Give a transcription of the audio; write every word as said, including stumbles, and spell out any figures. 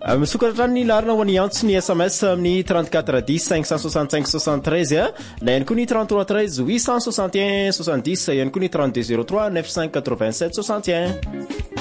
misokatra ny larina ho any antso ny S M S amin'ny trente-quatre dix cinq cent soixante-cinq soixante-treize na ihany koa ny trente-trois treize huit cent soixante et un soixante-dix ihany koa ny trente-deux zéro trois neuf cinq quatre-vingt-sept soixante et un.